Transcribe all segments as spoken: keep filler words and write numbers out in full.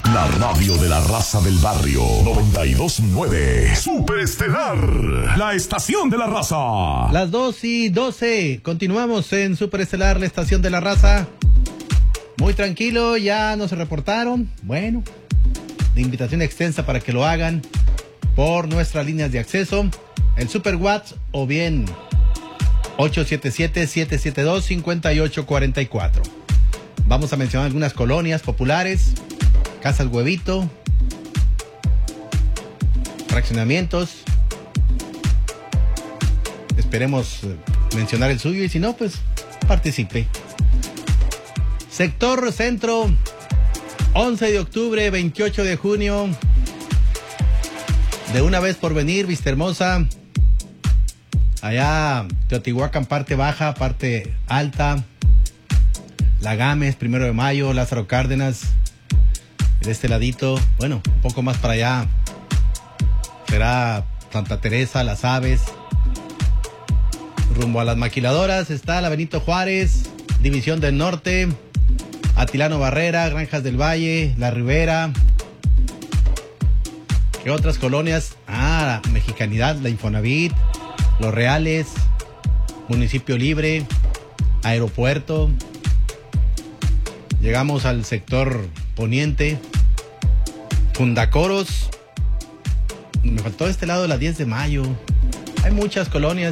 La radio de la raza del barrio. noventa y dos punto nueve. Superestelar. La estación de la raza. Las dos y doce. Continuamos en Superestelar, la estación de la raza. Muy tranquilo, ya nos reportaron. Bueno, de invitación extensa para que lo hagan por nuestras líneas de acceso. El Super WhatsApp o bien ocho siete siete, siete siete dos, cinco ocho cuatro cuatro. Vamos a mencionar algunas colonias populares. Casas Huevito, fraccionamientos. Esperemos mencionar el suyo y si no, pues participe. Sector Centro, once de octubre, veintiocho de junio. De una vez por venir, Vista Hermosa. Allá, Teotihuacán, parte baja, parte alta. La Gámez, primero de mayo, Lázaro Cárdenas. De este ladito, bueno, un poco más para allá será Santa Teresa, Las Aves. Rumbo a las maquiladoras está la Benito Juárez, División del Norte, Atilano Barrera, Granjas del Valle, La Ribera. ¿Qué otras colonias? Ah, la Mexicanidad, la Infonavit, Los Reales, Municipio Libre, Aeropuerto. Llegamos al sector Poniente, Fundacoros. Me faltó este lado de la diez de mayo. Hay muchas colonias.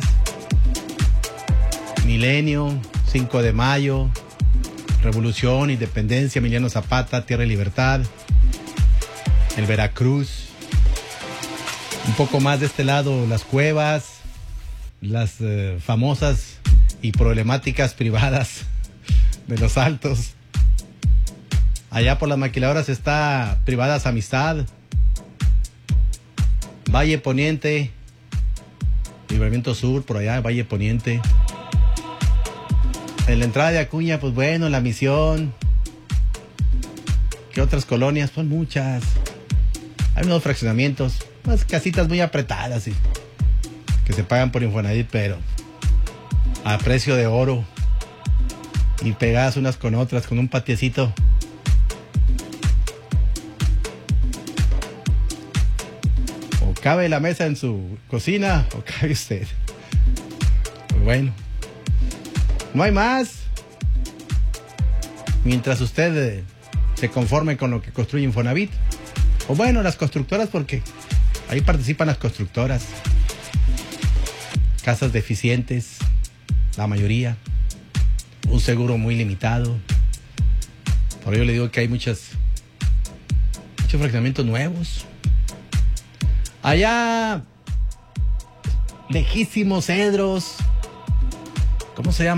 Milenio, cinco de mayo, Revolución, Independencia, Emiliano Zapata, Tierra y Libertad, el Veracruz. Un poco más de este lado, Las Cuevas, las eh, famosas y problemáticas privadas de Los Altos. Allá por las maquiladoras está Privadas Amistad, Valle Poniente, Libramiento Sur, por allá, Valle Poniente. En la entrada de Acuña, pues bueno, La Misión. ¿Qué otras colonias? Son muchas. Hay unos fraccionamientos, unas casitas muy apretadas y que se pagan por Infonavit, pero a precio de oro y pegadas unas con otras, con un patiecito. ¿Cabe la mesa en su cocina o cabe usted? Pues bueno, no hay más. Mientras usted eh, se conforme con lo que construye Infonavit. O bueno, las constructoras, porque ahí participan las constructoras. Casas deficientes, la mayoría. Un seguro muy limitado. Por ello le digo que hay muchas, muchos fraccionamientos nuevos. Allá, lejísimos Cedros. ¿Cómo se llama?